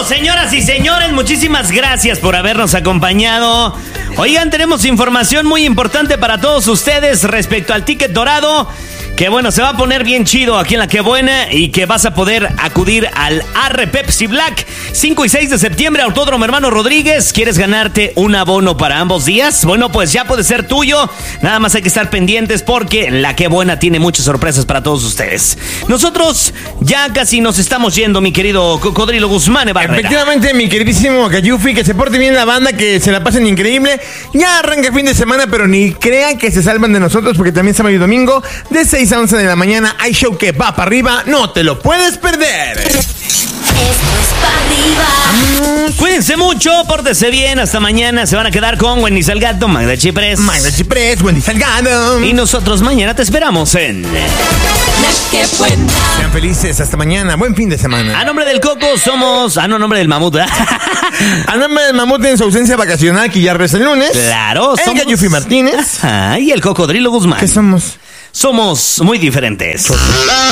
Señoras y señores, muchísimas gracias por habernos acompañado. Oigan, tenemos información muy importante para todos ustedes respecto al ticket dorado. Que bueno, se va a poner bien chido aquí en La Que Buena y que vas a poder acudir al Arre Pepsi Black 5 y 6 de septiembre, Autódromo Hermano Rodríguez. ¿Quieres ganarte un abono para ambos días? Bueno, pues ya puede ser tuyo. Nada más hay que estar pendientes porque La Que Buena tiene muchas sorpresas para todos ustedes. Nosotros ya casi nos estamos yendo, mi querido Cocodrilo Guzmán Barrera. Efectivamente, mi queridísimo Cayufi, que se porte bien la banda, que se la pasen increíble. Ya arranca el fin de semana, pero ni crean que se salvan de nosotros porque también sábado y domingo de 6 a 11 de la mañana hay show que va para arriba, no te lo puedes perder. Esto es para arriba. Cuídense mucho, pórtese bien, hasta mañana. Se van a quedar con Wendy Salgado, Magda Chiprés, Wendy Salgado. y nosotros mañana te esperamos en La Que Buena. Sean felices, hasta mañana, buen fin de semana. A nombre del Coco somos... Ah, no, a nombre del Mamut, ¿eh? A nombre del Mamut en su ausencia vacacional, que ya regresa el lunes. Claro, El somos... Cayufi Martínez. Ajá, y el Cocodrilo Guzmán. ¿Qué somos? Somos muy diferentes.